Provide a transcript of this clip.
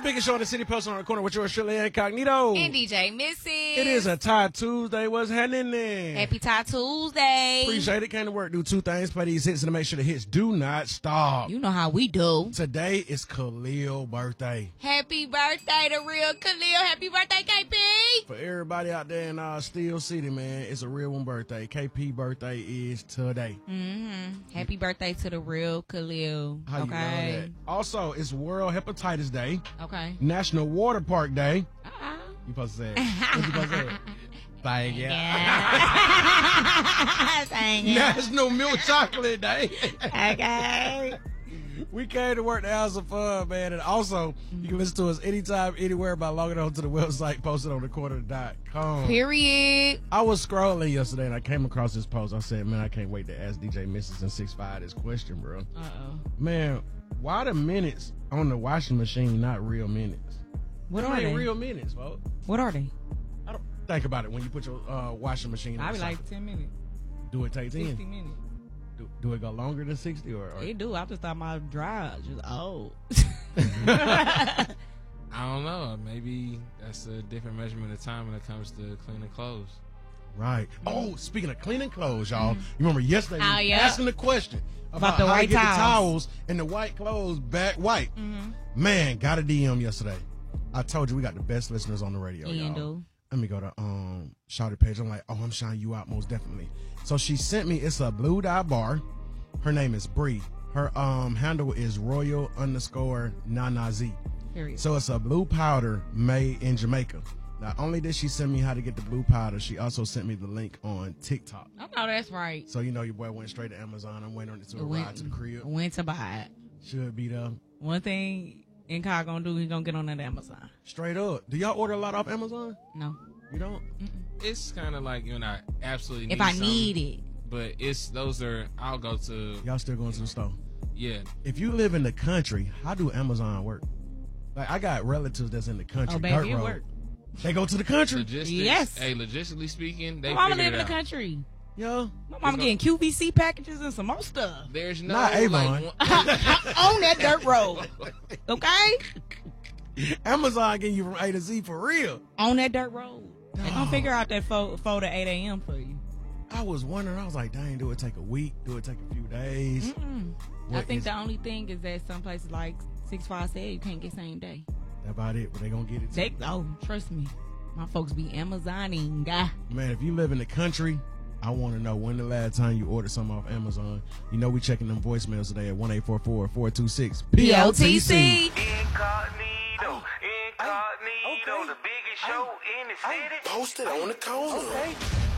biggest show in the city, posted on the corner with yours, Shirley Incognito. And DJ Missy. It is a Tie Tuesday. What's happening there? Happy Tie Tuesday. Appreciate it. Came to work, do two things, play these hits, and to make sure the hits do not stop. You know how we do. Today is Khalil's birthday. Happy birthday to real Khalil. Happy birthday, KP. For everybody out there in Steel City, man, it's a real one birthday. KP birthday is today. Mm-hmm. Happy birthday to the real Khalil. How you know that? Also, it's World Hepatitis Day. Okay. National Water Park Day. Uh-uh. You supposed to say it. What you supposed to say? Thank you. Thank you. National Milk Chocolate Day. Okay. We came to work to have some fun, man. And also, you can listen to us anytime, anywhere by logging on to the website posted on thecorner.com. Period. I was scrolling yesterday and I came across this post. I said, man, I can't wait to ask DJ Mrs. and 6'5" this question, bro. Uh-oh. Man, why the minutes on the washing machine not real minutes? What are they? Real minutes, folks. What are they? I don't think about it when you put your washing machine in I the be cycle. like 10 minutes. Do it take 10? 60 minutes. Do it go longer than 60 or? It do. I just thought my dry just old. I don't know. Maybe that's a different measurement of time when it comes to cleaning clothes. Right. Oh, speaking of cleaning clothes, y'all. You remember yesterday we were asking the question about the how to white get towels. the towels and the white clothes back white. Man, got a DM yesterday. I told you we got the best listeners on the radio, y'all. Let me go to Shawty page. I'm like, oh, I'm shouting you out most definitely. So she sent me, it's a blue dye bar. Her name is Bree. Her handle is Royal_Nanazi. Period. So it's a blue powder made in Jamaica. Not only did she send me how to get the blue powder, she also sent me the link on TikTok. I know that's right. So you know your boy went straight to Amazon. I'm waiting on it to arrive to the crib. Went to buy it. Should be there. One thing Inkai gonna do, he gonna get on that Amazon. Straight up. Do y'all order a lot off Amazon? No. You don't? It's kind of like, you know, I absolutely need If I something, need it. but I'll go to, Y'all still going to the store? yeah. If you live in the country, how do Amazon work? Like, I got relatives that's in the country. Oh, baby, dirt it road. work. They go to the country? Logistics. Yes. Hey, logistically speaking, they My mama figured live it in the out. country. Yo. My mama getting QVC packages and some more stuff. There's no, Not Avon. like, On that dirt road. Okay? Amazon getting you from A to Z for real. On that dirt road. They gonna figure out that 4 to 8 a.m. for you. I was wondering, I was like, dang, do it take a week? Do it take a few days? I What think is- the only thing is that some places like 6'5" said you can't get same day. That about it, but they gonna get it too. Trust me. My folks be Amazoning. Man, if you live in the country, I want to know when the last time you ordered something off Amazon. You know we checking them voicemails today at 1-844-426 PLTC. Incognito, the biggest show in the city. Posted on the corner.